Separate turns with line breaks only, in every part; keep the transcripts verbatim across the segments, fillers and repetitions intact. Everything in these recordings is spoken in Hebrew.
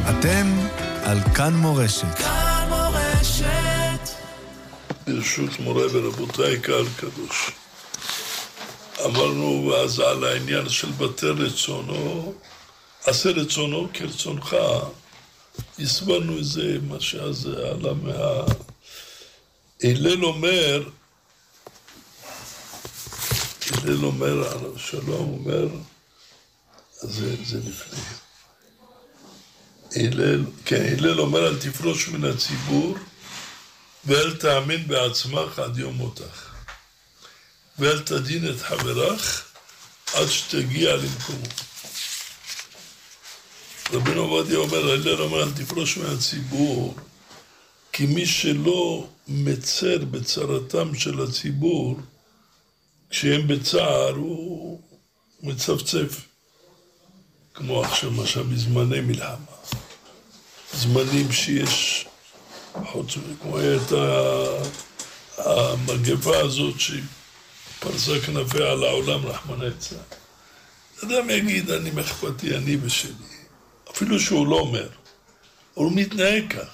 אתם על כאן מורשת.
כאן מורשת.
ברשות מורה ורבותיי קהל קדוש. אמרנו אז על העניין של בתי רצונו, עשה רצונו כרצונך. הסברנו את זה, מה שאז עלה מה... הלל אומר, הלל אומר, שלום אומר, אז זה, זה לפני. הלל, כן, הלל אומר, אל תפרוש מן הציבור, ואל תאמין בעצמך עד יום מותך. ואל תדין את חברך עד שתגיע למקומו. רבינו עובדיה אומר, הלל אומר, אל תפרוש מהציבור, כי מי שלא מצר בצרתם של הציבור, כשהם בצער הוא מצפצף. כמו עכשיו, משל בזמני מלחמה. זמנים שיש, חוץ כמו הייתה המגפה הזאת שפרסה כנפיה על העולם רחמנא ליצלן. אדם יגיד, אני מחפתי, אני בשלי. אפילו שהוא לא אומר, אבל הוא מתנהג כך.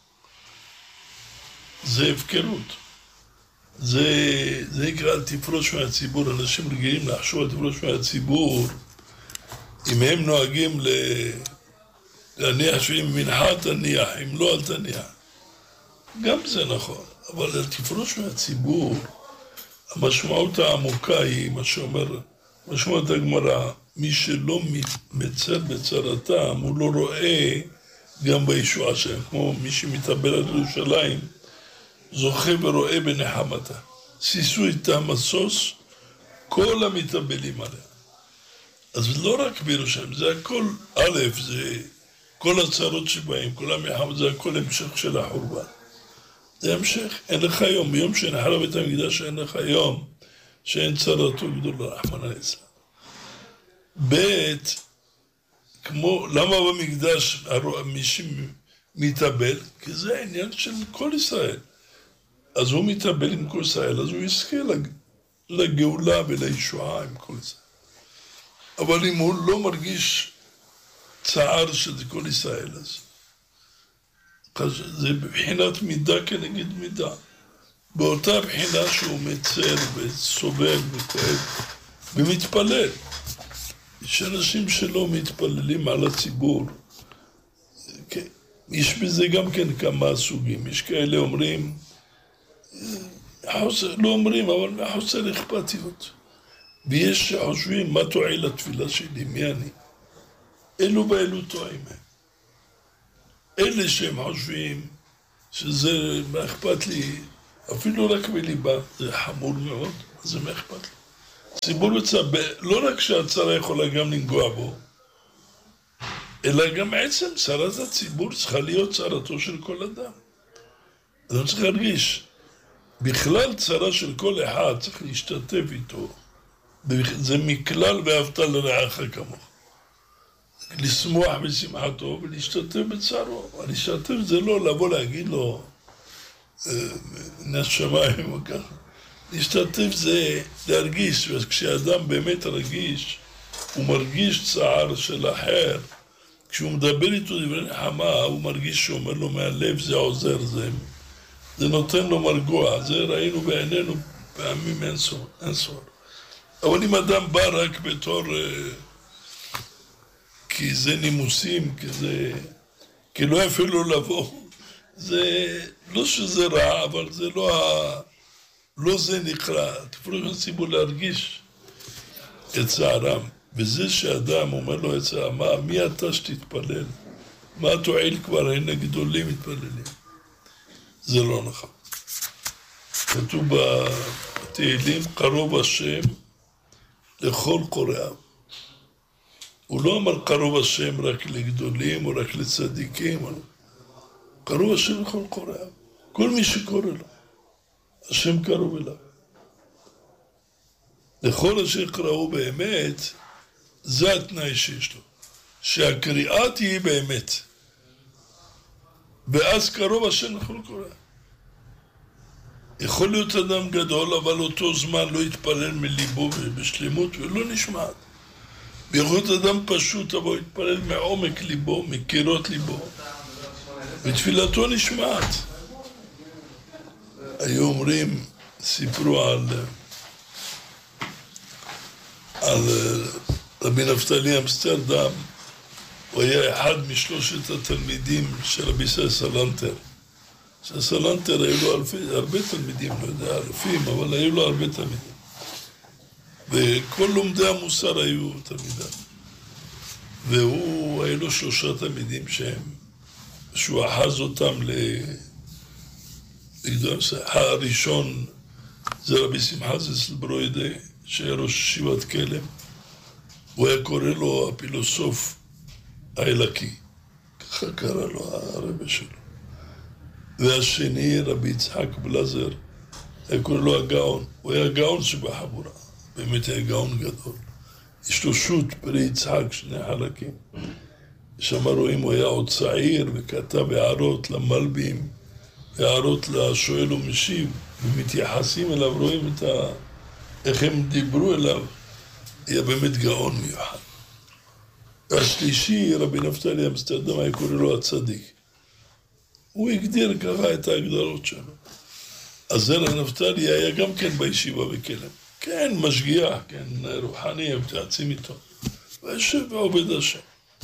זה הפקרות. זה, זה נקרא אל תפרוש מהציבור. אנשים רגילים לחשוב אל תפרוש מהציבור, אם הם נוהגים ל... להניח שאם מנחה תניח, אם לא אל תניח. גם זה נכון, אבל אל תפרוש מהציבור. המשמעות העמוקה היא, מה שאומר, משמעות הגמרא, מי שלא מצר בצרתם, הוא לא רואה גם בישועה שלהם, כמו מי שמתאבל על ירושלים, זוכה ורואה בנחמתה. שישו איתה מסוס, כל המתאבלים עליה. אז לא רק בירושלים, זה הכל, א', זה כל הצרות שבאים, כל המלחמה, זה הכל המשך של החורבן. זה המשך, אין לך יום, ביום שנחרב בית המקדש, אין לך יום שאין צרתו גדולה, רחמנא ליצלן. ב', כמו, למה במקדש מי שמתאבל? כי זה העניין של כל ישראל. אז הוא מתאבל עם כל ישראל, אז הוא יזכה לגאולה ולישועה עם כל ישראל. אבל אם הוא לא מרגיש צער של כל ישראל, אז זה בבחינת מידה כנגד מידה. באותה בחינה שהוא מצר וסובל וכואב ומתפלל. יש אנשים שלא מתפללים על הציבור. יש בזה גם כן כמה סוגים. יש כאלה אומרים, לא אומרים, אבל מחוסר אכפתיות. ויש שחושבים, מה תועיל התפילה שלי, מי אני? אלו ואלו טועים הם. אלה שהם חושבים שזה מה אכפת לי, אפילו רק בליבה, זה חמור מאוד, זה מה אכפת לי. ציבור בצער, לא רק שהצרה יכולה גם לנגוע בו, אלא גם עצם צרת הציבור צריכה להיות צרתו של כל אדם. אדם צריך להרגיש, בכלל צרה של כל אחד צריך להשתתף איתו, זה מכלל ואהבת לרעך כמוך. לשמוח בשמחתו ולהשתתף בצערו. להשתתף זה לא לבוא להגיד לו נשמיים או ככה. להשתתף זה להרגיש, וכשאדם באמת רגיש, הוא מרגיש צער של אחר. כשהוא מדבר איתו דברי נחמה, הוא מרגיש שאומר לו מהלב, זה עוזר, זה, זה נותן לו מרגוע. זה ראינו בעינינו פעמים אין סור, אין סור. אבל אם אדם בא רק בתור, כי זה נימוסים, כי זה, כי לא יפה לו לבוא, זה לא שזה רע, אבל זה לא, לא זה נקרא, תפרוש מהציבור להרגיש את צערם. וזה שאדם אומר לו את צערם, מה, מי אתה שתתפלל? מה תועיל כבר, הנה גדולים מתפללים. זה לא נכון. כתוב בתהילים, קרוב השם, לכל קוראיו. הוא לא אמר קרוב השם רק לגדולים או רק לצדיקים. קרוב השם לכל קוראיו. כל מי שקורא לו. השם קרוב אליו. לכל אשר קראו באמת, זה התנאי שיש לו. שהקריאה תהיה באמת. ואז קרוב השם לכל קוראיו. יכול להיות אדם גדול, אבל אותו זמן לא יתפלל מליבו בשלמות ולא נשמעת. בייחוד אדם פשוט, אבל יתפלל מעומק ליבו, מקירות ליבו, ותפילתו נשמעת. היו אומרים, סיפרו על, על רבי נפתלי אמסטרדם, הוא היה אחד משלושת התלמידים של רבי סלנטר. סלנטר היו לו אלפי, הרבה תלמידים, לא יודע, אלפים, אבל היו לו הרבה תלמידים. וכל לומדי המוסר היו תלמידיו. והוא, היו לו שלושה תלמידים שהם, שהוא אחז אותם ל... הראשון זה רבי שמחה זצ"ל ברוידה, שהיה ראש ישיבת כלם. הוא היה קורא לו הפילוסוף האלקי, ככה קרא לו הרבי שלו. והשני, רבי יצחק בלזר, היה קורא לו הגאון. הוא היה הגאון שבחבורה, באמת היה גאון גדול. יש לו שו"ת פרי יצחק, שני חלקים. שם רואים, הוא היה עוד צעיר וכתב הערות למלבים, הערות לשואל ומשיב, ומתייחסים אליו, רואים את ה... איך הם דיברו אליו, היה באמת גאון מיוחד. השלישי, רבי נפתלי אמסטרדם, היה קורא לו הצדיק. הוא הגדיר ככה את ההגדרות שלו. אז זרע נפתלי היה גם כן בישיבה בכלם. כן, משגיח, כן, רוחני, הם מתייעצים איתו. וישב ועובד השם.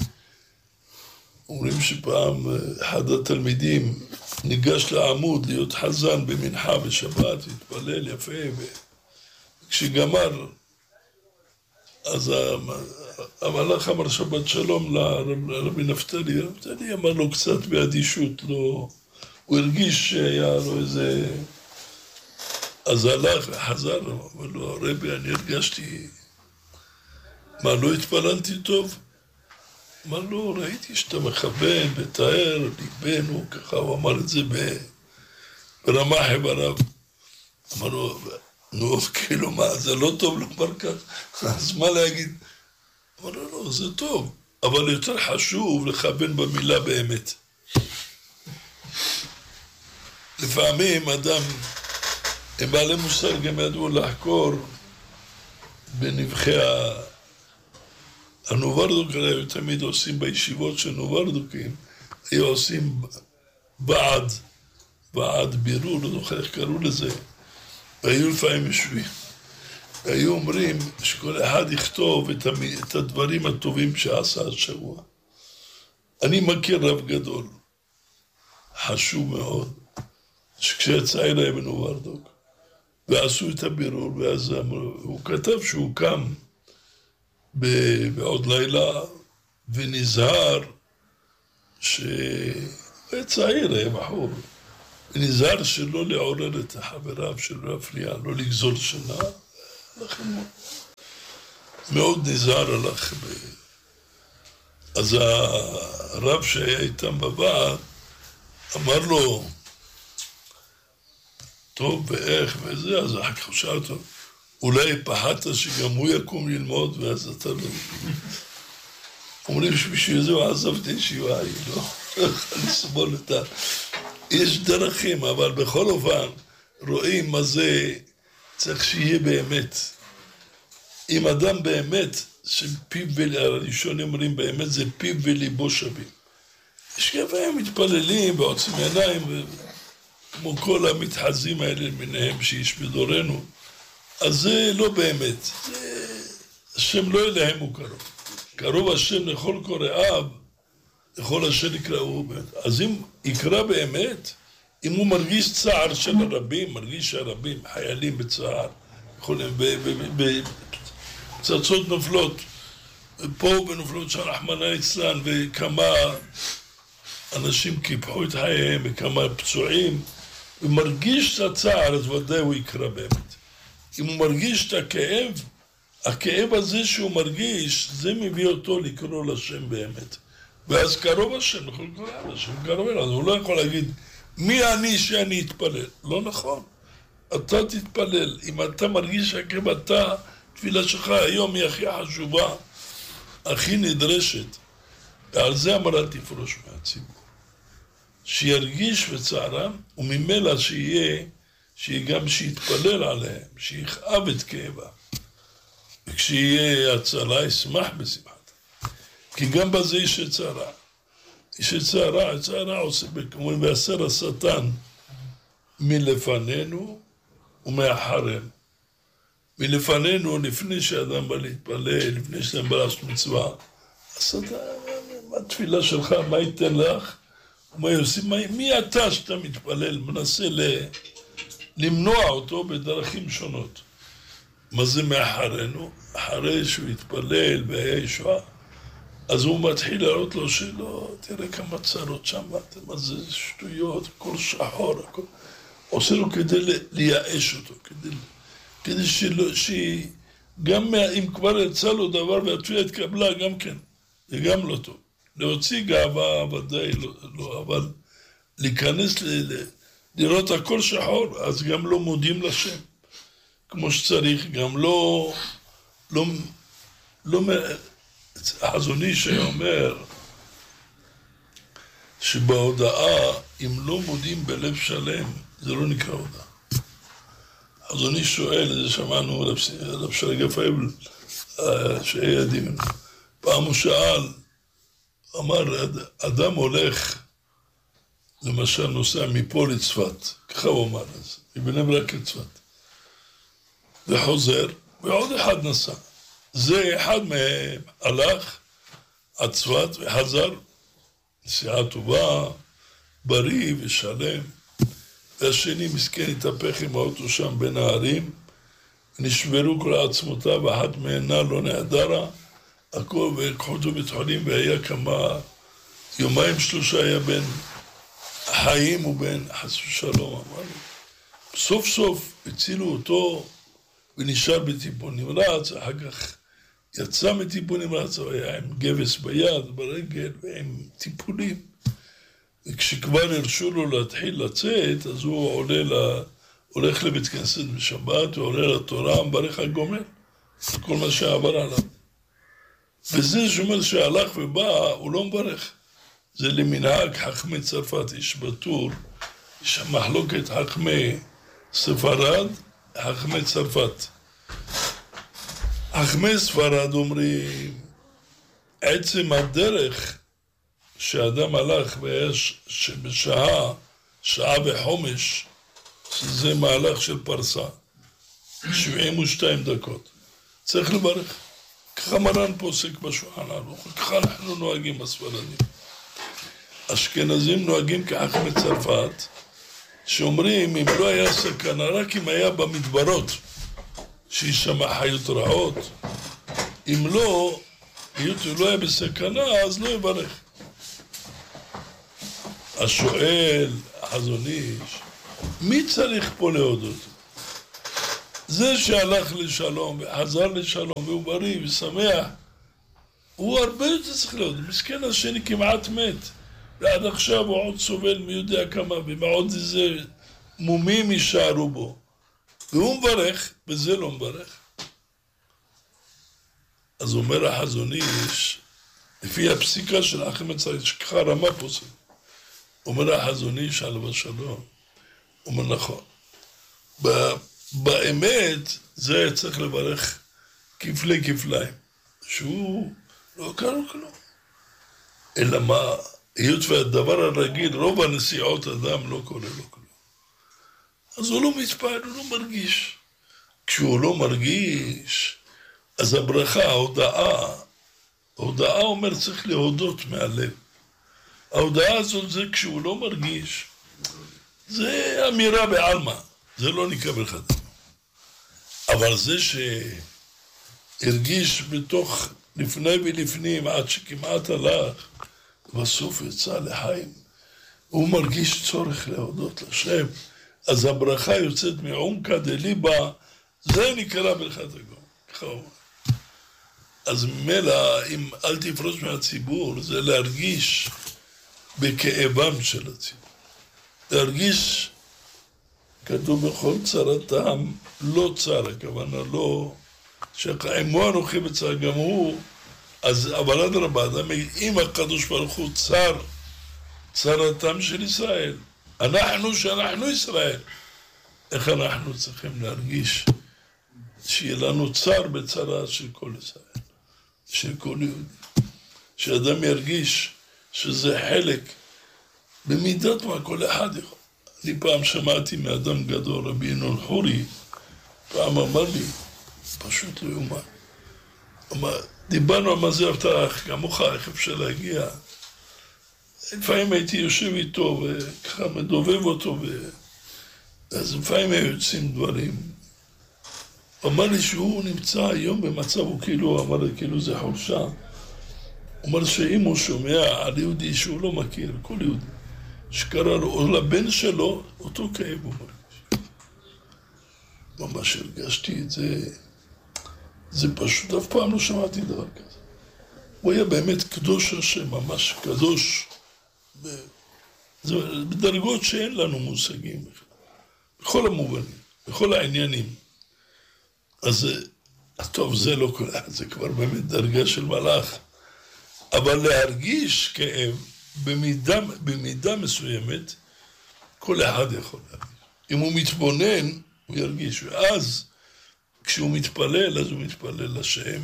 אומרים שפעם אחד התלמידים ניגש לעמוד להיות חזן במנחה בשבת, התפלל יפה, וכשגמר, אז המלאך אמר שבת שלום לרבי נפתלי, נפתלי אמר לו קצת באדישות, לא, הוא הרגיש שהיה לו איזה... אז הלך וחזר, אמר לו, הרבי, אני הרגשתי, מה, לא התפללתי טוב? אמר לו, ראיתי שאתה מכוון ותאר ליבנו, ככה הוא אמר את זה ברמה חבריו. אמר לו, נו, כאילו מה, זה לא טוב לומר כך, אז מה להגיד? אמר לו, לא, זה טוב, אבל יותר חשוב לכוון במילה באמת. לפעמים אדם, הם בעלי מוסר גם ידעו לחקור בנבחי ה... הנוברדוק היו תמיד עושים בישיבות של נוברדוקים, היו עושים בעד, בעד בירור, לא זוכר איך קראו לזה, והיו לפעמים יושבים. והיו אומרים שכל אחד יכתוב את, המ... את הדברים הטובים שעשה השבוע. אני מכיר רב גדול, חשוב מאוד, שכשהצעיר היה בנוברדוק, ועשו את הבירור, ואז הוא כתב שהוא קם, בעוד לילה, ונזהר שהיה צעיר, היה בחור, ונזהר שלא לעורר את חבריו, שלא להפריע, לא לגזול שינה, לכן מאוד נזהר הלך. ב... אז הרב שהיה איתם בבעד, אמר לו, טוב, ואיך וזה, אז אחר כך שאל אותו, אולי פחדת שגם הוא יקום ללמוד, ואז אתה לא... אומרים שבשביל זה הוא עזב את הישיבה, היא לא יכולה לסבול את ה... יש דרכים, אבל בכל אופן, רואים מה זה צריך שיהיה באמת. אם אדם באמת, שפיו וליבו, הראשונים אומרים באמת, זה פיו וליבו שווים. יש כמה מתפללים ועוצמים עיניים, כמו כל המתחזים האלה למיניהם שיש בדורנו, אז זה לא באמת, זה... השם לא אליהם הוא קרוב. קרוב השם לכל קוראיו, לכל אשר יקראו באמת. אז אם יקרא באמת, אם הוא מרגיש צער של הרבים, מרגיש שהרבים חיילים בצער, יכולים בפצצות נופלות, פה בנופלות של רחמנא ליצלן, וכמה אנשים קיפחו את חייהם, וכמה פצועים, ומרגיש את הצער, אז ודאי הוא יקרא באמת. אם הוא מרגיש את הכאב, הכאב הזה שהוא מרגיש, זה מביא אותו לקרוא לשם באמת. ואז קרוב השם, יכול לקרוא לשם, קרוב אליו, הוא לא יכול להגיד, מי אני שאני אתפלל? לא נכון. אתה תתפלל. אם אתה מרגיש הכאב, אתה, תפילה שלך היום היא הכי חשובה, הכי נדרשת. ועל זה אמרה תפרוש מהציבור. שירגיש בצערם, וממילא שיהיה, שיהיה גם שיתפלל עליהם, שיכאב את כאבה. וכשיהיה הצלה, ישמח בשמחתה. כי גם בזה יש יצרה. יש יצרה, יצרה עושה, כמו ועשר השטן, מלפנינו ומאחרינו. מלפנינו, לפני שאדם בא להתפלל, לפני שאדם בא לעשות מצווה, השטן, מה התפילה שלך, מה ייתן לך? ומה יוסיף? מי אתה שאתה מתפלל, מנסה ל... למנוע אותו בדרכים שונות. מה זה מאחרינו? אחרי שהוא התפלל והיה ישועה, אז הוא מתחיל להראות לו שלא, תראה כמה צרות שם, מה זה שטויות, הכל שחור, הכל... עושה לו כדי לייאש אותו, כדי, כדי שלא, שגם אם כבר יצא לו דבר והתפילה התקבלה, גם כן, זה גם לא טוב. להוציא גאווה ודאי לא, לא אבל להיכנס ל... ל לראות הכל שחור, אז גם לא מודים לשם, כמו שצריך, גם לא, לא, לא, החזון איש שאומר, שבהודעה, אם לא מודים בלב שלם, זה לא נקרא הודעה. החזון איש שואל, זה שמענו רב שרגא פייבל, שהיה דיון, פעם הוא שאל, אמר, אדם הולך, למשל נוסע מפה לצפת, ככה הוא אמר אז, מבני ברק לצפת, וחוזר, ועוד אחד נסע. זה אחד מהם הלך עד צפת וחזר, נסיעה טובה, בריא ושלם, והשני מסכן התהפך עם האוטו שם בין הערים, נשברו כל העצמותיו, ואחת מעינה לא נהדרה, הכל, ולקחו אותו בית חולים, והיה כמה, יומיים שלושה היה בין חיים ובין חס ושלום, אמר לי. סוף סוף הצילו אותו ונשאר בטיפול נמרץ, אחר כך יצא מטיפול נמרץ, הוא היה עם גבס ביד, ברגל ועם טיפולים. וכשכבר הרשו לו להתחיל לצאת, אז הוא עולה ל... הולך לבית כנסת בשבת, הוא עולה לתורה, מברך הגומר, כל מה שעבר עליו. וזה שאומר שהלך ובא, הוא לא מברך. זה למנהג חכמי צרפת, יש בטור, יש מחלוקת חכמי ספרד, חכמי צרפת. חכמי ספרד אומרים, עצם הדרך שאדם הלך ויש שבשעה, שעה וחומש, שזה מהלך של פרסה, שבעים ושתיים דקות, צריך לברך. ככה מרן פוסק בשולחן ערוך, ככה אנחנו נוהגים בספרדים. אשכנזים נוהגים כחכמי צרפת, שאומרים אם לא היה סכנה, רק אם היה במדברות, שיש שם חיות רעות, אם לא, לא היה בסכנה, אז לא יברך. השואל, החזון איש, מי צריך פה להודות? זה שהלך לשלום וחזר לשלום והוא בריא ושמח, הוא הרבה יותר צריך להודות. מסכן השני כמעט מת, ועד עכשיו הוא עוד סובל מי יודע כמה, ומעוד איזה מומים יישארו בו. והוא מברך, וזה לא מברך. אז אומר החזון איש, לפי הפסיקה של חכמי צרפת, שככה רמה פוסק, אומר החזון איש עליו השלום, אומר נכון. באמת, זה היה צריך לברך כפלי כפליים, שהוא לא קרה כלום. אלא מה, היות והדבר הרגיל, רוב הנסיעות אדם לא קורה לו כלום. אז הוא לא מתפעל, הוא לא מרגיש. כשהוא לא מרגיש, אז הברכה, ההודעה, ההודעה אומר צריך להודות מהלב. ההודעה הזאת זה כשהוא לא מרגיש, זה אמירה בעלמא, זה לא נקבל חד. אבל זה שהרגיש בתוך לפני ולפנים עד שכמעט הלך, בסוף יצא לחיים, הוא מרגיש צורך להודות לשם, אז הברכה יוצאת מעומקא דליבא, זה נקרא ברכת הגומל. אז ממילא, אם אל תפרוש מהציבור, זה להרגיש בכאבם של הציבור. להרגיש, כתוב בכל צרתם, לא צר, הכוונה לא, שעמו אנוכי בצר, גם הוא, אז אבל אדרבה, אם הקדוש ברוך הוא צר, צרתם של ישראל, אנחנו שאנחנו ישראל, איך אנחנו צריכים להרגיש שיהיה לנו צער בצרה של כל ישראל, של כל יהודי. שאדם ירגיש שזה חלק במידת מה כל אחד יכול. אני פעם שמעתי מאדם גדול, רבי ינון חורי, פעם אמר לי, פשוט לא יאומן. אמר, דיברנו על מה זה הבטח, כמוך, איך אפשר להגיע. לפעמים הייתי יושב איתו וככה מדובב אותו, ו... אז לפעמים היו יוצאים דברים. הוא אמר לי שהוא נמצא היום במצב, הוא כאילו, אמר לי, כאילו זה חולשה. הוא אומר שאם הוא שומע על יהודי שהוא לא מכיר, כל יהודי, שקרא לו, או לבן שלו, אותו כאב הוא מרגיש. ממש הרגשתי את זה, זה פשוט, אף פעם לא שמעתי דבר כזה. הוא היה באמת קדוש השם, ממש קדוש, בדרגות שאין לנו מושגים, בכל המובנים, בכל העניינים. אז טוב, זה לא כל אחד, זה כבר באמת דרגה של מלאך. אבל להרגיש כאב במידה, במידה מסוימת, כל אחד יכול להרגיש. אם הוא מתבונן, הוא ירגיש. ואז, כשהוא מתפלל, אז הוא מתפלל לשם,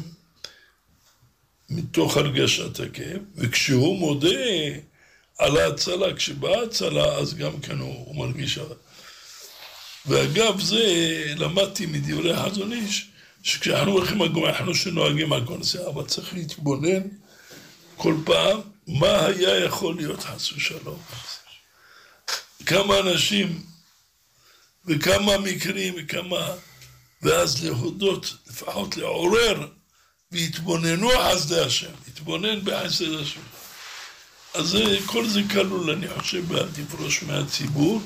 מתוך הרגשת הכאב, וכשהוא מודה על ההצלה, כשבאה הצלה, אז גם כן הוא, הוא מרגיש. ואגב, זה למדתי מדברי החזון איש, שכשאנחנו הולכים לגמרי, אנחנו שנוהגים על כל זה, אבל צריך להתבונן כל פעם, מה היה יכול להיות חס ושלום. כמה אנשים, וכמה מקרים, וכמה, ואז להודות, לפחות לעורר, והתבוננו חסדי השם, התבונן בחסד השם. אז כל זה כלול, אני חושב, באל תפרוש מהציבור.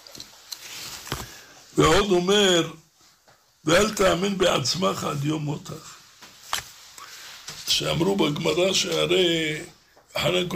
ועוד אומר, ואל תאמין בעצמך עד יום מותך. שאמרו בגמרא שהרי חנן